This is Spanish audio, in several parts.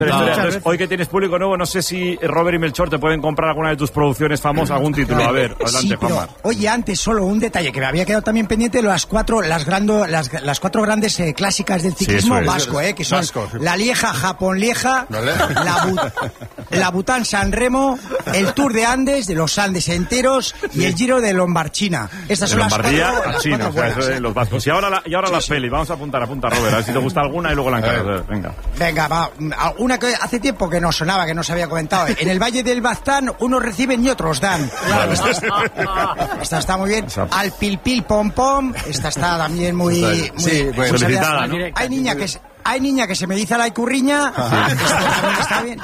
Entonces, hoy que tienes público nuevo, no sé si Robert y Melchor te pueden comprar alguna de tus producciones famosas, algún título. A ver, adelante, sí, pero, oye, antes solo un detalle que me había quedado también pendiente, las cuatro grandes clásicas del ciclismo vasco, que son la Lieja, Japón-Lieja, la Bután San Remo, el Tour de Andes, de los Andes enteros, y el Giro de Lombardchina. Estas son las cuatro buenas, eso de los vascos. Y ahora las pelis, vamos a apuntar, Robert, a ver si te gusta alguna y luego la encargas. Venga, va, una que hace tiempo que no sonaba, que no se había comentado. En el Valle del Baztán unos reciben y otros dan. Claro, esta está muy bien. Al Pil Pil Pom Pom, esta está también muy solicitada, ¿no? Hay niña que se me dice la icurriña. Está bien.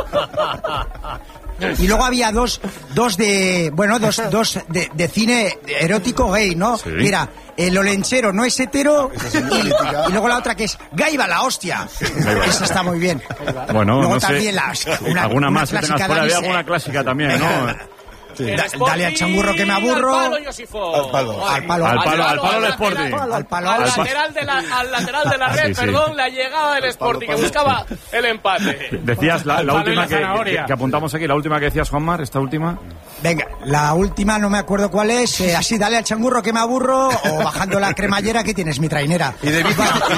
Y luego había dos de cine erótico gay, ¿no? Sí. Mira, el Olenchero no es hetero y luego la otra que es Gaiba la hostia. Esa está muy bien. Bueno, luego no también sé. Alguna más que tengas fuera, había alguna clásica también, ¿no? Sí. Dale al changurro que me aburro. Al palo, Al palo del Sporting. Al lateral de la red, perdón, la llegada del Sporting, que buscaba el empate. Decías la última que apuntamos aquí, la última que decías, Juanmar, esta última. Venga, la última no me acuerdo cuál es. Así, dale al changurro que me aburro, o bajando la cremallera que tienes mi trainera. Y de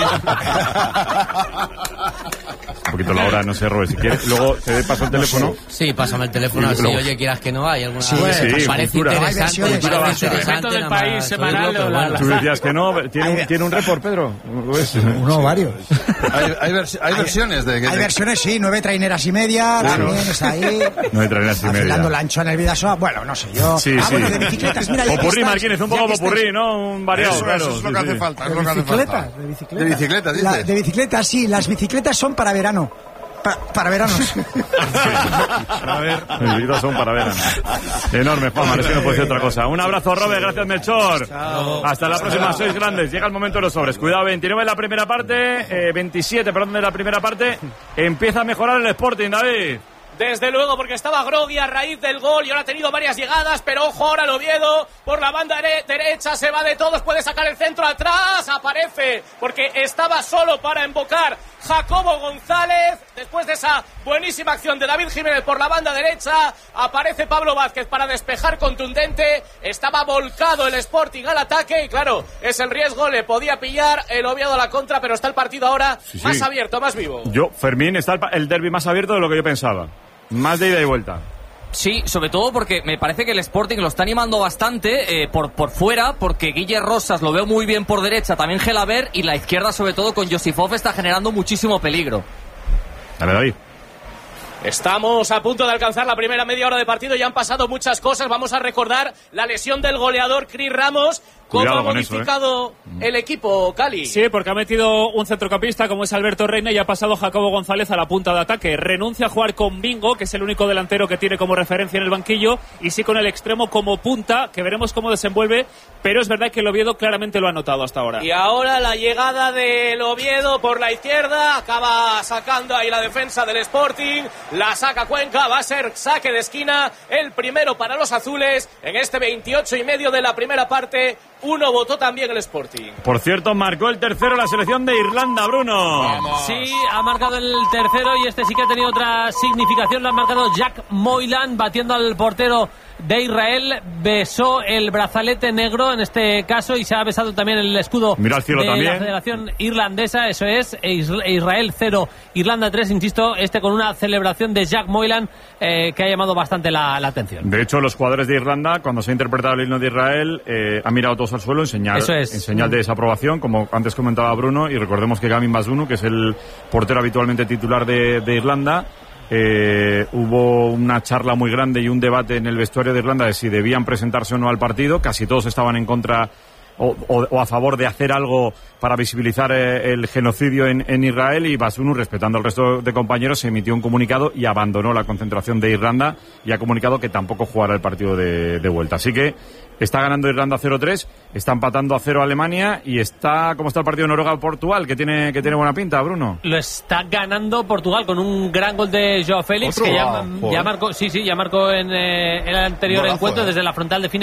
un poquito la hora, no sé, Robert, si quieres. Luego te paso el teléfono. Sí, pásame el teléfono, si oye, quieras que no, hay alguna. Sí, parece interesante. Del país semanal. Tú decías que no, ¿tiene un report, Pedro? Uno, varios. Hay versiones de que... Hay versiones, sí, 9 traineras y media, también está ahí. 9 traineras y media. Afilando la anchoa en el Vidasoa, bueno, no sé yo. Sí, sí. Bueno, de bicicletas, mira. Popurrí, Marquínez, un poco popurrí, ¿no? Un variado, claro. Eso es lo que hace falta. ¿De bicicletas, dices? De bicicletas, sí, las bicicletas son para verano. Para veranos. A ver, mis bicicletas son para verano. Enorme, Juanma, es que no puede ser otra cosa. Un abrazo, Robert, gracias, Melchor. Chao. Hasta la próxima, sois grandes. Llega el momento de los sobres. Cuidado, 29 en la primera parte, 27, perdón, de la primera parte. Empieza a mejorar el Sporting, David. Desde luego, porque estaba groggy a raíz del gol y ahora ha tenido varias llegadas, pero ojo ahora el Oviedo por la banda derecha, se va de todos, puede sacar el centro atrás, aparece, porque estaba solo para embocar Jacobo González. Después de esa buenísima acción de David Jiménez por la banda derecha, aparece Pablo Vázquez para despejar contundente. Estaba volcado el Sporting al ataque y claro, es el riesgo, le podía pillar el Oviedo a la contra, pero está el partido ahora más abierto, más vivo. Fermín, está el derbi más abierto de lo que yo pensaba. Más de ida y vuelta. Sí, sobre todo porque me parece que el Sporting lo está animando bastante por fuera, porque Guille Rosas lo veo muy bien por derecha, también Gelabert, y la izquierda sobre todo con Josifov está generando muchísimo peligro. Dale, David. Estamos a punto de alcanzar la primera media hora de partido, ya han pasado muchas cosas. Vamos a recordar la lesión del goleador Cris Ramos. ¿Cómo ha modificado el equipo, Cali? Sí, porque ha metido un centrocampista como es Alberto Reina y ha pasado Jacobo González a la punta de ataque. Renuncia a jugar con Bingo, que es el único delantero que tiene como referencia en el banquillo, y sí con el extremo como punta, que veremos cómo desenvuelve, pero es verdad que el Oviedo claramente lo ha notado hasta ahora. Y ahora la llegada del Oviedo por la izquierda, acaba sacando ahí la defensa del Sporting, la saca Cuenca, va a ser saque de esquina, el primero para los azules, en este 28,5 de la primera parte. Uno votó también el Sporting. Por cierto, marcó el tercero la selección de Irlanda, Bruno. Vamos. Sí, ha marcado el tercero y este sí que ha tenido otra significación. Lo ha marcado Jack Moylan, batiendo al portero de Israel. Besó el brazalete negro en este caso y se ha besado también el escudo Mira al cielo de también. La Federación Irlandesa. Eso es, Israel 0, Irlanda 3, insisto, con una celebración de Jack Moylan que ha llamado bastante la atención. De hecho, los jugadores de Irlanda, cuando se ha interpretado el himno de Israel, han mirado todos al suelo en señal de desaprobación, como antes comentaba Bruno, y recordemos que Gavin Bazunu, que es el portero habitualmente titular de Irlanda, hubo una charla muy grande y un debate en el vestuario de Irlanda de si debían presentarse o no al partido. Casi todos estaban en contra o a favor de hacer algo para visibilizar el genocidio en Israel, y Bazunu, respetando al resto de compañeros, se emitió un comunicado y abandonó la concentración de Irlanda y ha comunicado que tampoco jugará el partido de vuelta. Así que está ganando Irlanda 0-3, está empatando a 0 Alemania y ¿cómo está el partido de Noruega-Portugal? Que tiene buena pinta, Bruno. Lo está ganando Portugal con un gran gol de Joao Félix, que ya marcó en el anterior encuentro. Desde la frontal define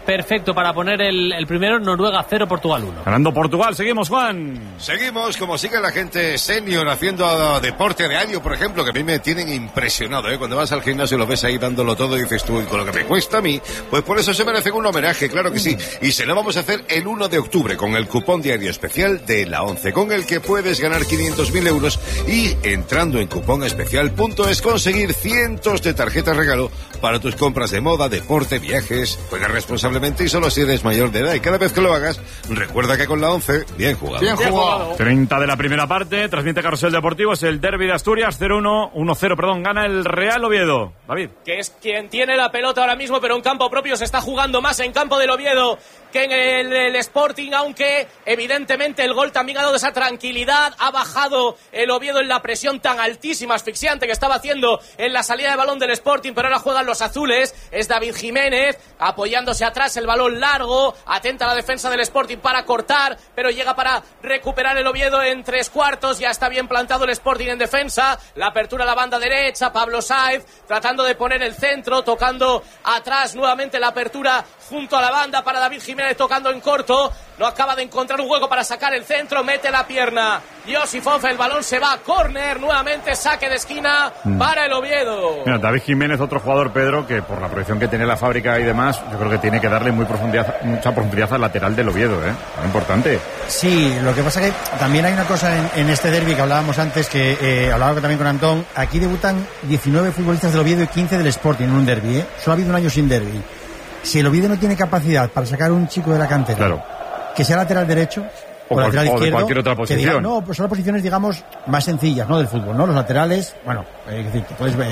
perfecto para poner el primero. Noruega 0, Portugal 1. Ganando Portugal, seguimos, Juan. Seguimos, como sigue la gente senior haciendo deporte diario, por ejemplo, que a mí me tienen impresionado, ¿eh? Cuando vas al gimnasio lo ves ahí dándolo todo y dices tú, y con lo que me cuesta a mí, pues por eso se merecen un homenaje, claro que sí. Y se lo vamos a hacer el 1 de octubre con el cupón diario especial de la 11, con el que puedes ganar 500.000 euros y, entrando en cuponespecial.es, conseguir cientos de tarjetas regalo para tus compras de moda, deporte, viajes. Juega responsablemente y solo si eres mayor de edad. Y cada vez que lo hagas, recuerda que con la 11, bien jugado. Bien jugado. 30 de la primera parte, transmite Carrusel Deportivo, es el derbi de Asturias, 1-0, perdón, gana el Real Oviedo. David. Que es quien tiene la pelota ahora mismo, pero en campo propio se está jugando más en campo del Oviedo que en el Sporting, aunque evidentemente el gol también ha dado esa tranquilidad, ha bajado el Oviedo en la presión tan altísima, asfixiante que estaba haciendo en la salida de balón del Sporting, pero ahora juegan los azules, es David Jiménez apoyándose atrás, el balón largo, atenta a la defensa del Sporting para cortar, pero llega para recuperar el Oviedo en 3/4, ya está bien plantado el Sporting en defensa, la apertura a la banda derecha, Pablo Sáez tratando de poner el centro, tocando atrás nuevamente la apertura junto a la banda para David Jiménez tocando en corto, no acaba de encontrar un hueco para sacar el centro, mete la pierna Josifov, el balón se va a córner, nuevamente saque de esquina para el Oviedo. Mira, David Jiménez, otro jugador, Pedro, que por la proyección que tiene la fábrica y demás, yo creo que tiene que darle mucha profundidad al lateral del Oviedo, muy importante. Sí, lo que pasa que también hay una cosa en este derbi que hablábamos antes, que hablaba también con Antón, aquí debutan 19 futbolistas del Oviedo y 15 del Sporting en un derbi, solo ha habido un año sin derbi. Si el Oviedo no tiene capacidad para sacar un chico de la cantera, claro, que sea lateral derecho o lateral izquierdo, de cualquier otra posición. No, pues son las posiciones, digamos, más sencillas, ¿no? Del fútbol, ¿no? Los laterales, bueno, es decir,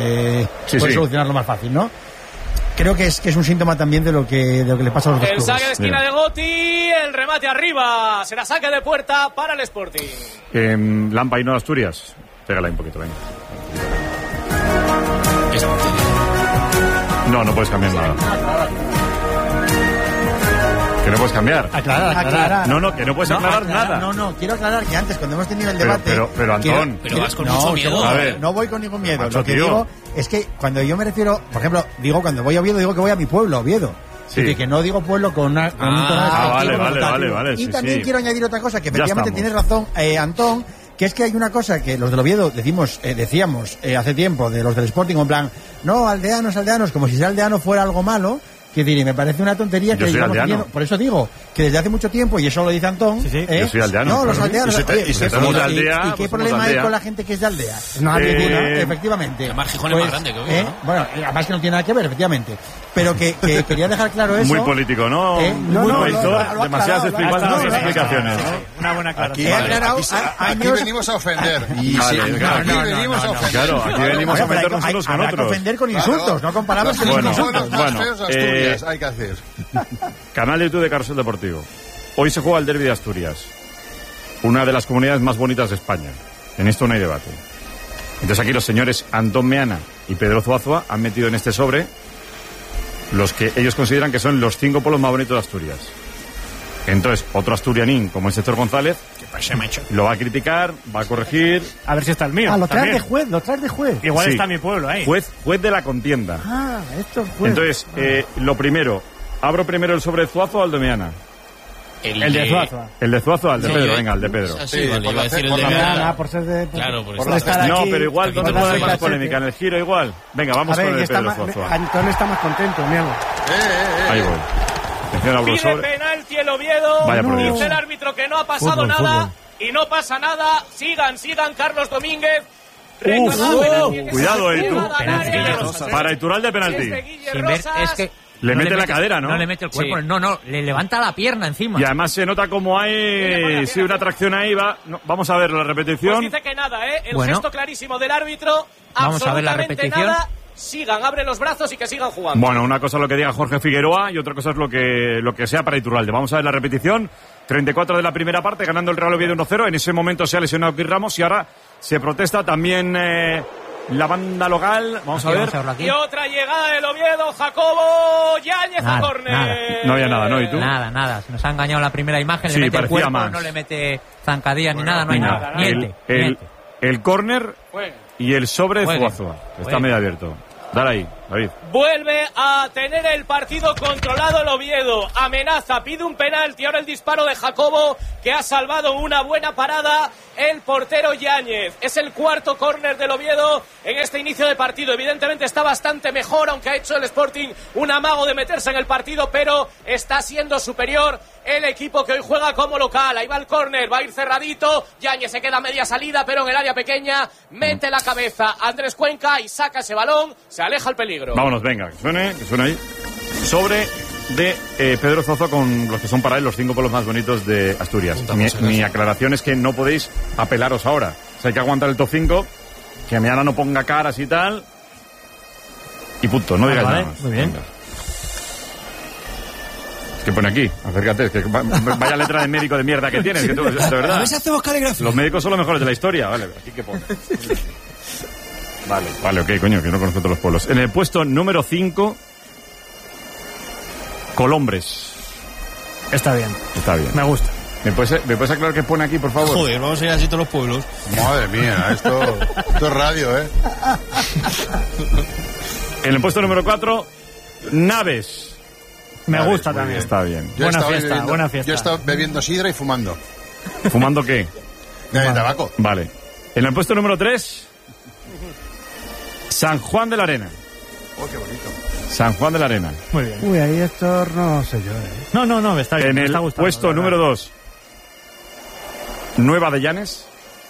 puedes solucionarlo más fácil, ¿no? Creo que es un síntoma también de lo que le pasa a los dos clubes. El saque de esquina de Gotti, el remate arriba, será saque de puerta para el Sporting. Lampa y no Asturias, pégala un poquito, venga. No puedes cambiar nada. Que no puedes cambiar. Aclarar. No, que no puedes aclarar nada. No, quiero aclarar que antes, cuando hemos tenido el debate... Pero Antón... Pero vas con mucho miedo. A ver. No voy con ningún miedo. Lo que digo es que cuando yo me refiero... Por ejemplo, cuando voy a Oviedo, digo que voy a mi pueblo, Oviedo. Sí. Que no digo pueblo con un tono vale. Y también quiero añadir otra cosa, que efectivamente tienes razón, Antón, que es que hay una cosa que los del Oviedo decíamos hace tiempo, de los del Sporting, en plan, no, aldeanos, como si ser aldeano fuera algo malo. Que diré, me parece una tontería que digamos haciendo, por eso digo que desde hace mucho tiempo, y eso lo dice Antón, yo soy aldeano. No, los aldeanos. ¿Y qué problema hay con la gente que es de aldea? No, efectivamente. Además, Gijón es más grande que Oviedo, ¿no? Bueno, además que no tiene nada que ver, efectivamente. Pero que quería dejar claro eso. Muy político, ¿no? Demasiadas explicaciones. Una buena aclaración. He aclarado aquí venimos a ofender. Aquí venimos a ofender. Claro, aquí venimos a ofendernos unos con otros. Hay que ofender con insultos, no con palabras que son insultos. Hay que hacer. Canal de YouTube de Carrusel Deportivo. Hoy se juega el derbi de Asturias, una de las comunidades más bonitas de España. En esto no hay debate. Entonces aquí los señores Antón Meana y Pedro Zuazua han metido en este sobre los que ellos consideran que son los 5 pueblos más bonitos de Asturias. Entonces, otro asturianín como es Héctor González lo va a criticar, va a corregir. A ver si está el mío. Lo traes de juez. Igual está mi pueblo ahí. Juez de la contienda. Esto es juez. Entonces, lo primero, ¿abro primero el sobre de Zuazua o el de Meana? El de Zuazua. El de Zuazua, el de Pedro, venga, el de Pedro. Sí, vale, iba a decir el de Meana. Por ser de... Claro, por estar aquí. No, pero igual, ¿dónde puede haber más polémica? ¿En el giro igual? Venga, vamos con el de Pedro Zuazua. Antón está más contento, miedo. Ahí voy. Pide penalti el Oviedo. Dice el árbitro que no ha pasado nada. Y no pasa nada. Sigan, Carlos Domínguez. Cuidado ahí, tú. Para Iturralde penalti. Es que le mete la cadera, ¿no? No le mete el cuerpo, no, le levanta la pierna encima. Y además se nota como hay una atracción ahí. Vamos a ver la repetición. Pues dice que nada, el gesto clarísimo del árbitro. Vamos a ver la repetición. Nada. Sigan, abre los brazos y que sigan jugando. Bueno, una cosa es lo que diga Jorge Figueroa y otra cosa es lo que sea para Iturralde. Vamos a ver la repetición. 34 de la primera parte, ganando el Real Oviedo 1-0. En ese momento se ha lesionado Luis Ramos y ahora se protesta también la banda local. Vamos a ver. Y otra llegada del Oviedo, Jacobo Yáñez a córner. No había nada, ¿no? ¿Y tú? Nada. Se nos ha engañado la primera imagen. Le mete el cuerpo, más. No le mete zancadilla ni nada, no hay nada. El córner y el sobre de Zuazua. Está medio abierto. Dale ahí, David. Vuelve a tener el partido controlado el Oviedo. Amenaza, pide un penalti. Ahora el disparo de Jacobo, que ha salvado una buena parada el portero Yáñez. Es el cuarto córner del Oviedo en este inicio de partido. Evidentemente está bastante mejor, aunque ha hecho el Sporting un amago de meterse en el partido, pero está siendo superior el equipo que hoy juega como local. Ahí va el córner, va a ir cerradito. Yáñez se queda a media salida, pero en el área pequeña mete la cabeza Andrés Cuenca y saca ese balón. Se aleja el peligro. Vámonos, venga, que suene ahí. Sobre de Pedro Zozo con los que son para él los 5 polos más bonitos de Asturias. Mi aclaración es que no podéis apelaros ahora. O sea, hay que aguantar el top 5, que mañana no ponga caras y tal. Y punto, no digáis nada más. Muy bien. Venga. ¿Qué pone aquí? Acércate, que vaya letra de médico de mierda que tienes, que tú, de verdad. A ver si hacemos caligrafía. Los médicos son los mejores de la historia. Vale, aquí qué pone. Vale, ok, coño, que no conozco todos los pueblos. En el puesto número 5, Colombres. Está bien. Me gusta. ¿Me puedes aclarar qué pone aquí, por favor? Joder, vamos a ir así todos los pueblos. Madre mía, esto es radio, ¿eh? En el puesto número 4, Naves. Me gusta también. Está bien. Buena fiesta. Yo he estado bebiendo sidra y fumando. ¿Fumando qué? Tabaco. Vale. En el puesto número 3, San Juan de la Arena. Oh, qué bonito. San Juan de la Arena. Muy bien. Uy, ahí esto no sé yo, No, está bien. En me el está gustando, puesto número 2, Nueva de Llanes.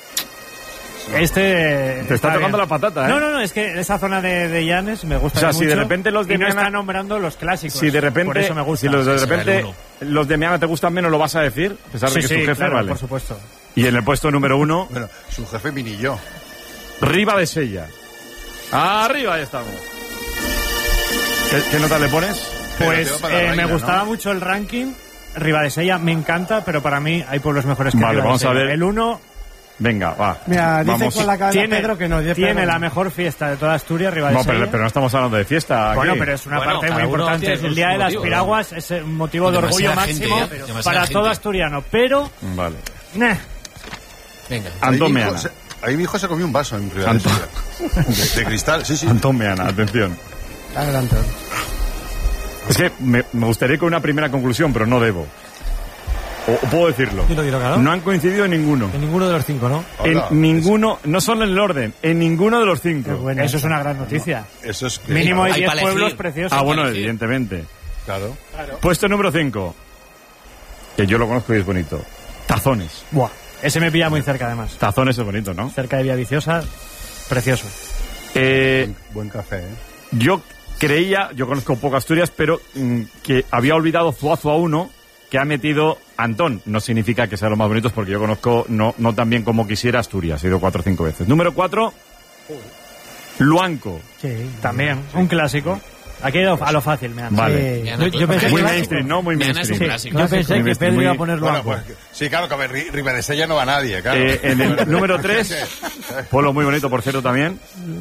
Te está tocando la patata, ¿eh? No, es que esa zona de Llanes me gusta mucho. O sea, si de repente los de Meana Meana... está nombrando los clásicos. Si de repente, por eso me gusta. Si de repente los de Meana te gustan menos, ¿lo vas a decir? A pesar de que es tu jefe, claro, vale. por supuesto. Y en el puesto número 1... Bueno, su jefe mini yo. Riva de Sella. Arriba, ahí estamos. ¿Qué nota le pones? Pues me gustaba mucho el ranking. Ribadesella me encanta, pero para mí hay pueblos mejores que Ribadesella. Vamos a ver. El 1... Venga, va. Mira, dice con la cabeza Pedro que no. Tiene la mejor fiesta de toda Asturias, Ribadesella. No, pero no estamos hablando de fiesta aquí. Bueno, pero es una parte muy importante. El Día de las Piraguas es un motivo de orgullo máximo para todo asturiano. Pero... Vale. Venga. Antón Meana. Ahí mi hijo se comió un vaso en Ribadesella. De cristal, sí. Antón Meana, atención. Adelante. Es que me gustaría con una primera conclusión, pero no debo. O puedo decirlo. Dilo, claro. No han coincidido en ninguno. En ninguno de los 5, ¿no? En ninguno, no solo en el orden, en ninguno de los 5. Bueno, eso es una gran noticia. Eso es mínimo hay 10 pueblos preciosos. Bueno, evidentemente. Claro. Puesto número 5, que yo lo conozco y es bonito. Tazones. Buah, ese me pilla muy cerca además. Tazones es bonito, ¿no? Cerca de Villaviciosa, precioso. Buen café, ¿eh? Yo conozco poco Asturias, pero que había olvidado Zuazo a 1, que ha metido Antón. No significa que sea los más bonitos, porque yo conozco no tan bien como quisiera Asturias. He ido 4 o 5 veces. Número 4, Luanco. Sí, también, un clásico. Aquí he ido a lo fácil, me han. Vale. Yo pensé muy que mainstream, ¿no? Muy mainstream. Yo pensé que Pedro iba a poner Luanco. Bueno, pues, sí, claro, que a ver, Ribadesella no va nadie, claro. En el número 3, pueblo muy bonito, por cierto, también.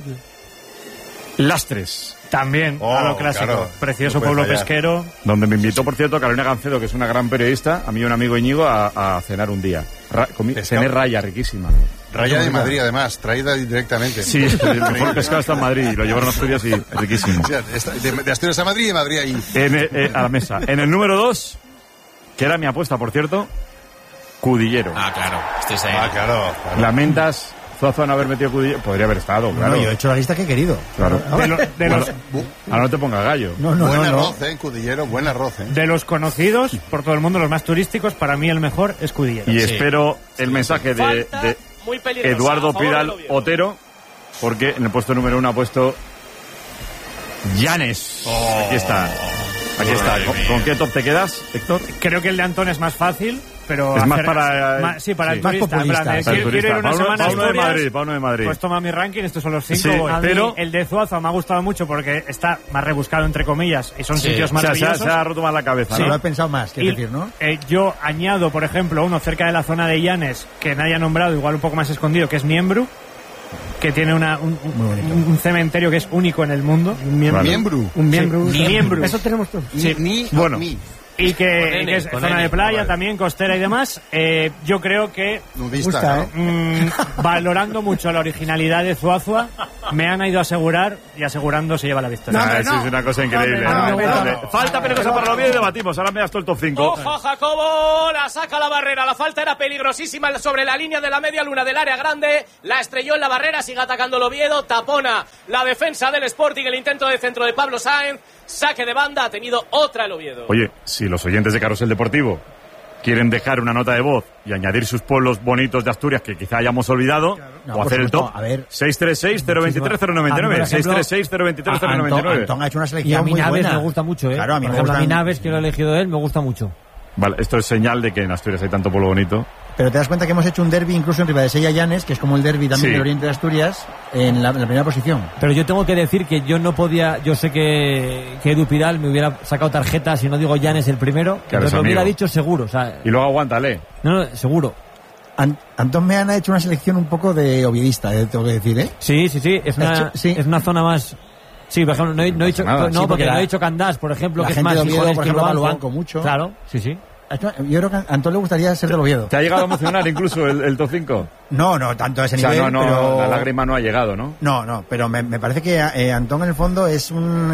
Lastres. También, a lo clásico. Claro, precioso pueblo pesquero. Donde me invitó, por cierto, Carolina Gancedo, que es una gran periodista, a mí y un amigo Íñigo, a cenar un día. Cené raya, riquísima. Raya de Madrid, además, traída directamente. Sí, el mejor pescado está en Madrid, y lo llevaron a Asturias y riquísimo. O sea, de Asturias a Madrid y de Madrid ahí. A la mesa. En el número 2, que era mi apuesta, por cierto, Cudillero. Claro. Claro. Lamentas Zuazo no haber metido Cudillero. Podría haber estado, claro. No, yo he hecho la lista que he querido. Claro. Ahora no te ponga gallo. Buen arroz, en Cudillero, buen arroz, De los conocidos por todo el mundo, los más turísticos, para mí el mejor es Cudillero. Y espero el mensaje de Eduardo Pidal Otero, porque en el puesto número 1 ha puesto Llanes. Aquí está. ¿Con qué top te quedas, Héctor? Creo que el de Antón es más fácil, pero... Es más para... para el turista. Quiero ir una semana a Asturias. Para uno de Madrid. Pues toma mi ranking, estos son los 5. Sí, pero... El de Zuazo me ha gustado mucho porque está más rebuscado, entre comillas, y son sitios maravillosos. Se ha roto más la cabeza, ¿no? Sí, lo he pensado más, quiero decir, ¿no? Yo añado, por ejemplo, uno cerca de la zona de Llanes, que nadie ha nombrado, igual un poco más escondido, que es Miembro, que tiene un cementerio que es único en el mundo. Un miembro. Un miembro. Eso tenemos todos. Sí. y que es zona de playa también, costera y demás. Yo creo que nudista, valorando mucho la originalidad de Zuazua, me han ido a asegurar y asegurando se lleva la victoria. Eso es una cosa increíble. Falta peligrosa para el Oviedo y debatimos. Ahora me das todo el top 5. Ojo, Jacobo, la saca la barrera. La falta era peligrosísima sobre la línea de la media luna del área grande. La estrelló en la barrera, sigue atacando el Oviedo. Tapona la defensa del Sporting, el intento de centro de Pablo Sáenz. Saque de banda, ha tenido otra el Oviedo. Oye, si los oyentes de Carrusel Deportivo quieren dejar una nota de voz y añadir sus pueblos bonitos de Asturias que quizá hayamos olvidado, o hacer el top, 636-023-099. 636-023-099. Antón ha hecho una selección a mí muy Naves buena. me gusta mucho, Claro, a mí por me ejemplo, gusta. a mí Naves, que lo ha elegido él, me gusta mucho. Vale, esto es señal de que en Asturias hay tanto pueblo bonito. Pero te das cuenta que hemos hecho un derbi incluso en Ribadesella Llanes, que es como el derbi también del Oriente de Asturias, en la primera posición. Pero yo tengo que decir que yo no podía, yo sé que Edu Pidal me hubiera sacado tarjeta si no digo Llanes el primero, Claro, pero lo hubiera dicho seguro. O sea, y luego aguántale. No, seguro. Antón Meana ha hecho una selección un poco de ovidista, tengo que decir, ¿eh? Sí, es una zona más... Sí, por ejemplo, no he dicho, porque no he dicho Candás, por ejemplo, que es más Oviedo, por ejemplo, Banco. Banco mucho. Claro, sí. Yo creo que a Antón le gustaría ser del Oviedo. ¿Te ha llegado a emocionar incluso el top 5? No, tanto a ese nivel. O sea, pero... la lágrima no ha llegado, ¿no? No, pero me parece que Antón en el fondo es un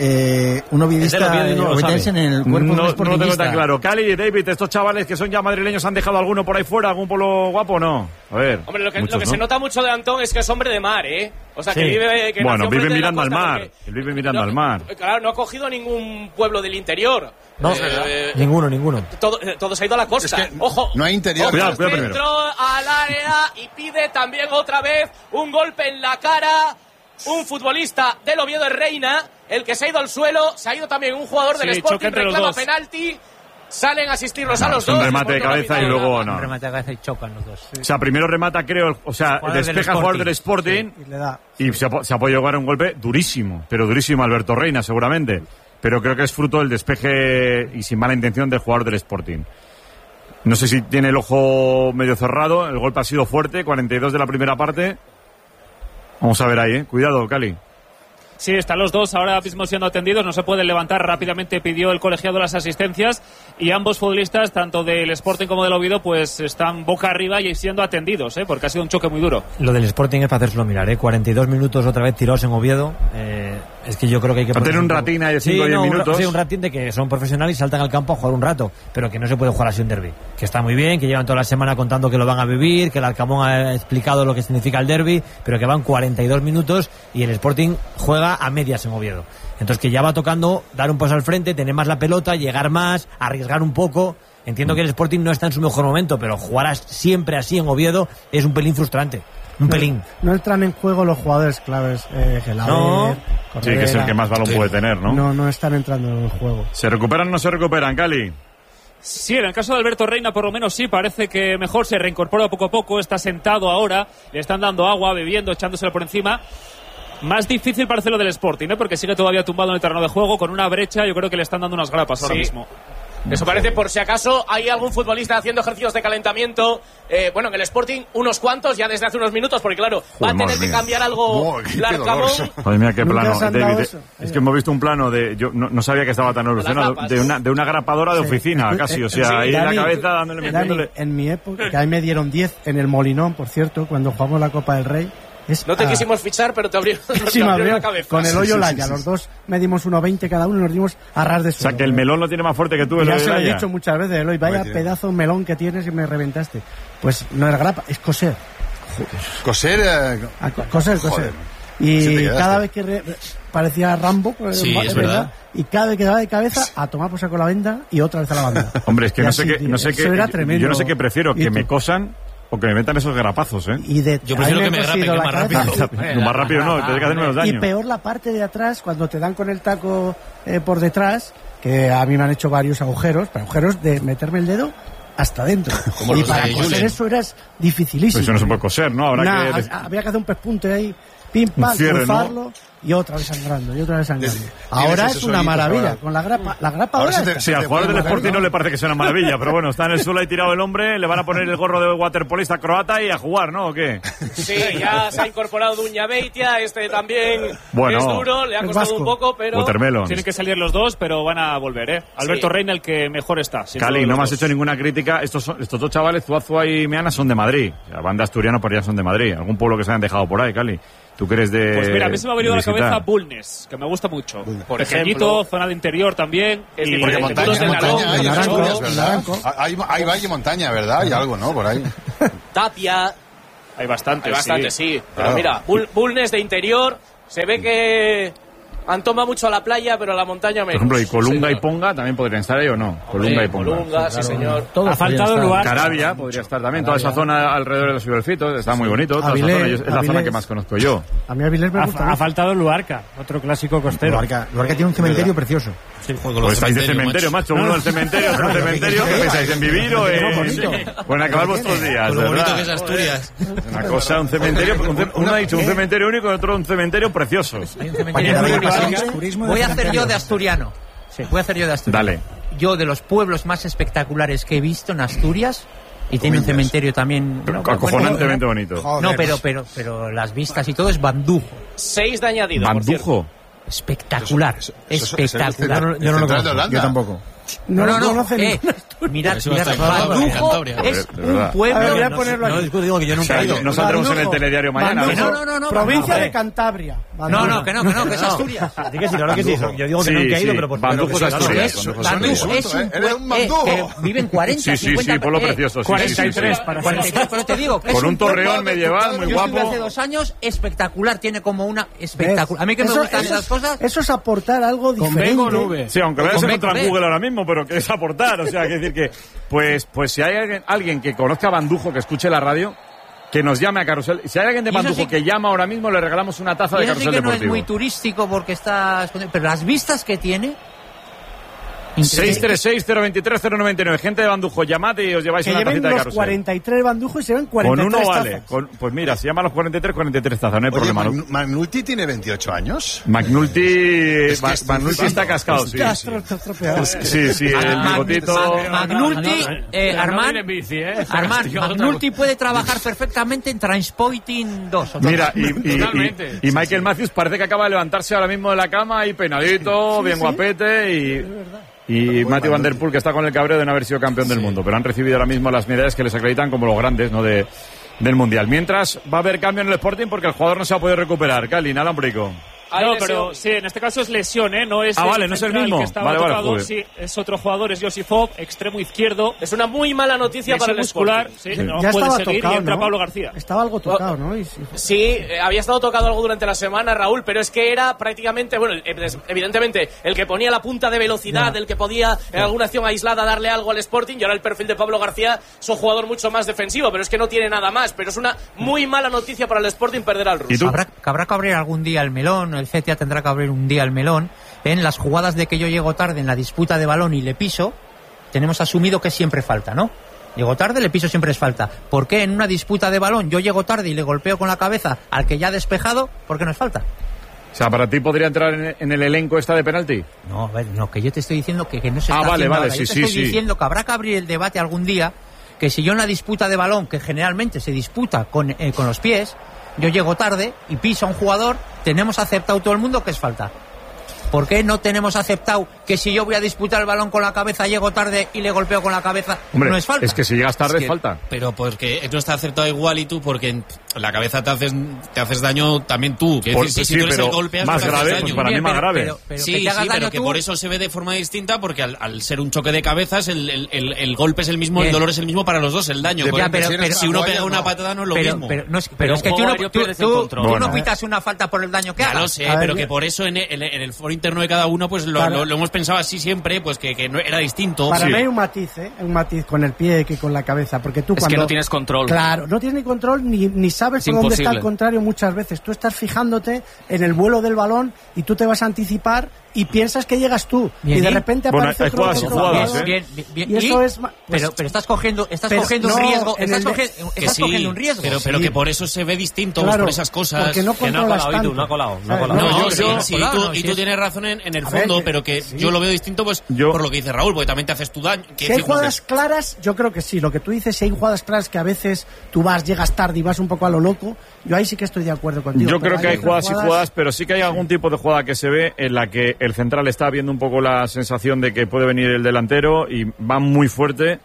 ovidista obetense en el cuerpo no, de un sportingista. No lo tengo tan claro. Cali y David, estos chavales que son ya madrileños, ¿han dejado alguno por ahí fuera? ¿Algún pueblo guapo o no? A ver. Hombre, lo que se nota mucho de Antón es que es hombre de mar, ¿eh? O sea, que vive... Que vive mirando al mar. Él vive mirando al mar. Claro, no ha cogido ningún pueblo del interior. No, ninguno. Todo se ha ido a la costa. Es que ojo. No hay interior. Cuidado Centro primero. al área y pide también otra vez un golpe en la cara. Un futbolista del Oviedo, Reina, el que se ha ido al suelo. Se ha ido también un jugador del Sporting, reclama penalti. Salen a asistirlos a los dos. Un remate de cabeza y luego no. Un remate de cabeza y chocan los dos. Sí. O sea, primero remata, creo, despeja el jugador del Sporting y se ha podido llevar un golpe durísimo, pero durísimo Alberto Reina, seguramente. Pero creo que es fruto del despeje y sin mala intención del jugador del Sporting. No sé si tiene el ojo medio cerrado, el golpe ha sido fuerte, 42 de la primera parte. Vamos a ver ahí, cuidado, Cali. Sí, están los dos ahora mismo siendo atendidos, no se pueden levantar rápidamente, pidió el colegiado las asistencias y ambos futbolistas, tanto del Sporting como del Oviedo, pues están boca arriba y siendo atendidos, porque ha sido un choque muy duro. Lo del Sporting es para hacérselo mirar, 42 minutos otra vez tirados en Oviedo, es que yo creo que hay que... tener un ratín ahí de 5 o 10 minutos. Sí, un ratín de que son profesionales y saltan al campo a jugar un rato, pero que no se puede jugar así un derbi, que está muy bien, que llevan toda la semana contando que lo van a vivir, que el Alcamón ha explicado lo que significa el derbi, pero que van 42 minutos y el Sporting juega a medias en Oviedo. Entonces que ya va tocando dar un paso al frente, tener más la pelota, llegar más, arriesgar un poco. Entiendo que el Sporting no está en su mejor momento, pero jugar siempre así en Oviedo es un pelín frustrante. Un pelín. No entran en juego los jugadores claves. Gelaber, Corredera. Sí, que es el que más balón puede tener, ¿no? No están entrando en el juego. ¿Se recuperan o no se recuperan, Cali? Sí, en el caso de Alberto Reina por lo menos sí, parece que mejor se reincorpora poco a poco, está sentado ahora, le están dando agua, bebiendo, echándosela por encima. Más difícil parece lo del Sporting, porque sigue todavía tumbado en el terreno de juego con una brecha, yo creo que le están dando unas grapas ahora mismo. Eso parece, por si acaso hay algún futbolista haciendo ejercicios de calentamiento. Bueno, en el Sporting unos cuantos ya desde hace unos minutos, porque claro, va a tener que cambiar algo Larcamón. Madre mía, qué plano, David. Es que hemos visto un plano de... Yo no sabía que estaba tan evolucionado. De una grapadora de oficina, casi. O sea, ahí en la cabeza dándole... En mi época, que ahí me dieron 10 en el Molinón, por cierto, cuando jugamos la Copa del Rey. No te quisimos fichar, pero te abrió la cabeza. Con el hoyo Laya, los dos medimos 1,20 cada uno y nos dimos a ras de suelo. O sea, que el melón lo tiene más fuerte que tú. Ya se lo he dicho muchas veces, Eloy, vaya pedazo de melón que tienes y me reventaste. Pues no es grapa, es coser. ¿Coser? Coser. Y cada vez que parecía Rambo, sí, es verdad. Y cada vez que daba de cabeza, a tomar por saco la venda y otra vez a la banda. Hombre, es que no sé qué, era tremendo. Yo no sé qué prefiero, que me cosan o que me metan esos garrapazos, Yo prefiero que me grapen, que es más rápido. Más rápido no, tienes que hacer menos daño. Y peor la parte de atrás, cuando te dan con el taco por detrás, que a mí me han hecho varios agujeros, pero agujeros de meterme el dedo hasta dentro. Y para coser eso era dificilísimo. Pues eso no se puede coser, ¿no? Había que hacer un pespunte ahí. pim, pam, cruzarlo, y otra vez sangrando. Ahora es una maravilla, con la grapa ahora sí, al jugador del Sporting no le parece que sea una maravilla, pero bueno, está en el suelo ahí tirado el hombre, le van a poner el gorro de waterpolista croata y a jugar, ¿no? ¿O qué? Sí, ya se ha incorporado Duña Beitia, también es duro, le ha costado un poco, pero... Watermelon. Tienen que salir los dos, pero van a volver, ¿eh? Alberto Reina, el que mejor está. Cali, no me has hecho ninguna crítica. Estos dos chavales, Zuazua y Meana, son de Madrid. La banda asturiana por allá son de Madrid. Algún pueblo que se hayan dejado por ahí, Cali. ¿Tú crees de...? Pues mira, a mí se me ha venido a la cabeza Bulnes, que me gusta mucho. Por ejemplo, zona de interior también. Y porque montaña, hay valle y montaña, ¿verdad? Hay algo, ¿no? Por ahí. Tapia. Hay bastante, sí. Pero mira, Bulnes de interior, se ve que han tomado mucho a la playa, pero a la montaña menos. Por ejemplo, y Colunga y Ponga también podrían estar ahí, ¿o no? Colunga y Ponga. Colunga, sí, señor. Ha faltado lugar. Carabia podría estar también. Toda esa zona alrededor de los Ciberfitos está muy bonito. Toda esa zona es la zona que más conozco yo. A mí Avilés me gusta. Ha faltado Luarca, otro clásico costero. Luarca tiene un cementerio precioso. Pues estáis de cementerio, macho. Uno del cementerio, otro del cementerio. ¿Qué pensáis? ¿En vivir o en acabar vuestros días? Lo bonito que es Asturias. Una cosa, un cementerio. Uno ha dicho un cementerio único y otro un cementerio precioso. Voy a hacer yo de asturiano. Dale. Yo, de los pueblos más espectaculares que he visto en Asturias, y tiene un cementerio también... Acojonantemente bonito. No, pero las vistas y todo es Bandujo. 6 de añadido. ¿Bandujo? Espectacular. Espectacular. Yo no lo conozco. Yo tampoco. No. Mirad, Bandujo es un pueblo. Voy a ponerlo aquí. Digo que yo nunca he ido. No saldremos en el telediario mañana. No. Provincia de Cantabria. No, que es Asturias. Así que sí, claro que sí. Yo digo que nunca he ido, pero por Bandujo es Asturias. Bandujo es un pueblo que viven 40, 50... Sí, pueblo precioso. 43 para 43, pero te digo... Con un torreón medieval muy guapo. Yo estuve hace 2 años, espectacular, tiene como una espectacular. A mí que me gustan esas cosas... Eso es aportar algo diferente. Con B con V. Sí, aunque vayas a encontrar Google ahora mismo, pero que es aportar. O sea, hay que decir que... Pues si hay alguien que conozca a Bandujo, que escuche la radio, que nos llame a Carrusel. Si hay alguien de Bandujo que llama ahora mismo, le regalamos una taza de Carrusel Deportivo. No es muy turístico porque está... Pero las vistas que tiene... 636-023-099. Gente de Bandujo, llamad y os lleváis una tacita de Carrusel. Los 43 Bandujo y serán 43 Con uno tazas. vale. Pues mira, si llaman los 43 tazas, no hay problema. ¿Magnuti tiene 28 años? McNulty está cascado, sí. Sí, el bigotito. McNulty, McNulty puede trabajar perfectamente en Transporting 2. Mira, y Michael Matthews parece que acaba de levantarse ahora mismo de la cama, ahí peinadito, bien guapete y Matthew Van Der Poel, que está con el cabreo de no haber sido campeón del mundo, pero han recibido ahora mismo las medallas que les acreditan como los grandes, ¿no?, del Mundial. Mientras va a haber cambio en el Sporting porque el jugador no se ha podido recuperar. Cali, nada, Ambrico. No, pero sí, en este caso es lesión, ¿eh? No es vale, no es el mismo. Que estaba tocado, sí, es otro jugador, es Josifov, extremo izquierdo. Es una muy mala noticia para el muscular, Sporting. Sí, no ya puede estaba seguir tocado, y entra ¿no? Pablo García. Estaba algo tocado, ¿no? Sí, había estado tocado algo durante la semana, Raúl, pero es que era prácticamente, bueno, evidentemente, el que ponía la punta de velocidad, el que podía en alguna acción aislada darle algo al Sporting, y ahora el perfil de Pablo García es un jugador mucho más defensivo, pero es que no tiene nada más. Pero es una muy mala noticia para el Sporting perder al ruso. Habrá que abrir algún día el melón, el CTA tendrá que abrir un día el melón. En las jugadas de que yo llego tarde en la disputa de balón y le piso, tenemos asumido que siempre falta, ¿no? Llego tarde, le piso, siempre es falta. ¿Por qué en una disputa de balón yo llego tarde y le golpeo con la cabeza al que ya ha despejado? ¿Por qué no es falta? O sea, ¿para ti podría entrar en el elenco esta de penalti? No, a ver, no, que yo te estoy diciendo que no se está vale, haciendo ahora. sí, yo te estoy diciendo que habrá que abrir el debate algún día, que si yo en la disputa de balón, que generalmente se disputa con los pies, yo llego tarde y piso a un jugador, tenemos aceptado todo el mundo que es falta. ¿Por qué no tenemos aceptado que si yo voy a disputar el balón con la cabeza, llego tarde y le golpeo con la cabeza, hombre, no es falta? Es que si llegas tarde es falta. Pero porque no está aceptado igual y tú, porque en la cabeza te haces daño también tú. Decir, si tú eres el golpeas, más grave, pues para mí más grave. Pero que por eso se ve de forma distinta, porque al ser un choque de cabezas, el golpe es el mismo, el dolor es el mismo para los dos, el daño. Pero si uno pega una patada no es lo mismo. Pero es que tú no pitas una falta por el daño que hagas. Ya lo sé, pero que por eso en el foro interno de cada uno pues lo hemos pensado así siempre, pues que no era distinto. Para mí hay un matiz con el pie que con la cabeza, porque tú es que no tienes control. Claro, no tienes ni control ni sabes por dónde está el contrario muchas veces. Tú estás fijándote en el vuelo del balón y tú te vas a anticipar y piensas que llegas tú y de repente aparece otro bien. Y eso es pero estás cogiendo un riesgo, estás cogiendo un riesgo. Pero que por eso se ve distinto, por esas cosas. Porque no controlas tanto. No ha colado. Y tú tienes razón en el fondo, pero que yo lo veo distinto pues por lo que dice Raúl, porque también te haces tu daño. Si hay jugadas claras, yo creo que sí. Lo que tú dices, si hay jugadas claras que a veces tú llegas tarde y vas un poco a lo loco, yo ahí sí que estoy de acuerdo contigo. Yo creo que hay jugadas y jugadas, pero sí que hay algún tipo de jugada que se ve en la que el central está viendo un poco la sensación de que puede venir el delantero y va muy fuerte.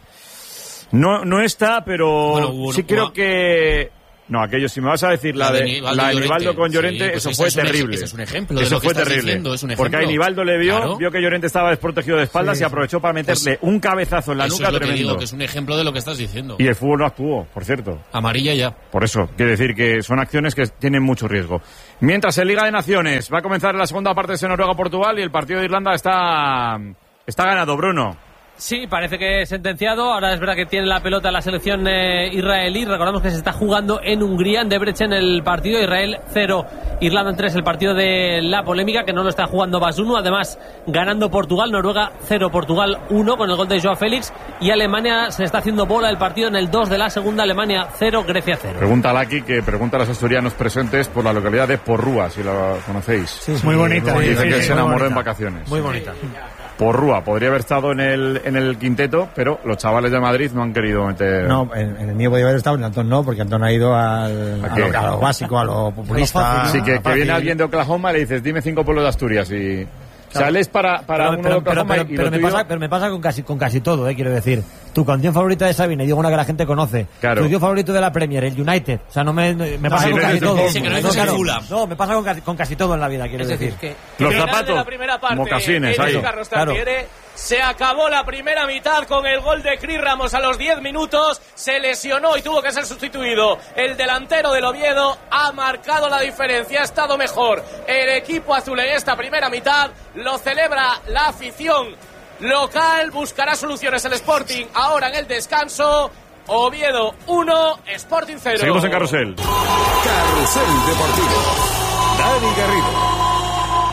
No está, pero sí creo que... No, aquello, si me vas a decir la de Nivaldo con Llorente, eso fue terrible. Eso es un ejemplo eso fue terrible. Porque a Nivaldo le vio que Llorente estaba desprotegido de espaldas y aprovechó para meterle un cabezazo en la nuca tremendo. Digo, que es un ejemplo de lo que estás diciendo. Y el fútbol no actuó, por cierto. Amarilla ya. Por eso, quiere decir que son acciones que tienen mucho riesgo. Mientras en Liga de Naciones va a comenzar la segunda parte de Noruega-Portugal y el partido de Irlanda está ganado, Bruno. Sí, parece que es sentenciado. Ahora es verdad que tiene la pelota la selección israelí. Recordamos que se está jugando en Hungría, en Debrecen, el partido. Israel 0, Irlanda 3, el partido de la polémica, que no lo está jugando Basunu. Además, ganando Portugal, Noruega 0, Portugal 1, con el gol de Joao Félix. Y Alemania se está haciendo bola el partido en el 2 de la segunda. Alemania 0, Grecia 0. Pregunta a Laki, que pregunta a los asturianos presentes por la localidad de Porrúa, si la conocéis. Sí, muy bonita. Dice que se enamoró en vacaciones. Muy bonita. Porrúa podría haber estado en el quinteto, pero los chavales de Madrid no han querido meter. No, en el mío podría haber estado, en Antón no, porque Antón ha ido a lo básico, a lo populista. Sí, que viene alguien de Oklahoma y le dices, dime 5 pueblos de Asturias y sales para uno de Oklahoma pero me pasa con casi todo, quiero decir. Tu canción favorita de Sabina, y digo una que la gente conoce. Claro. Tu tío favorito de la Premier, el United. O sea, me pasa con casi todo. No, me pasa con casi todo en la vida, quiero decir. Que los zapatos, de la primera parte, mocasines, ahí. Claro. Se acabó la primera mitad con el gol de Cris Ramos a los 10 minutos. Se lesionó y tuvo que ser sustituido. El delantero del Oviedo ha marcado la diferencia. Ha estado mejor el equipo azul en esta primera mitad. Lo celebra la afición local. Buscará soluciones el Sporting ahora en el descanso. Oviedo 1, Sporting 0. Seguimos en Carrusel. Carrusel Deportivo. Dani Garrido.